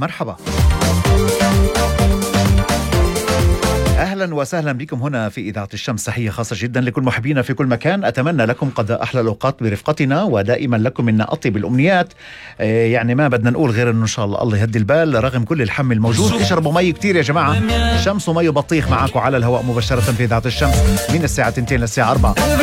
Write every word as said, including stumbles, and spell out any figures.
مرحبا. أهلا وسهلا بكم هنا في إذاعة الشمس. تحية خاصة جدا لكل محبينا في كل مكان. أتمنى لكم قضاء أحلى الأوقات برفقتنا، ودائما لكم منا أطيب الأمنيات. يعني ما بدنا نقول غير أنه إن شاء الله الله يهدي البال رغم كل الحم الموجود. اشربوا مي كتير يا جماعة، شمس ومي وبطيخ معاكم على الهواء مباشرة في إذاعة الشمس من الساعة اثنتين للساعة أربعة.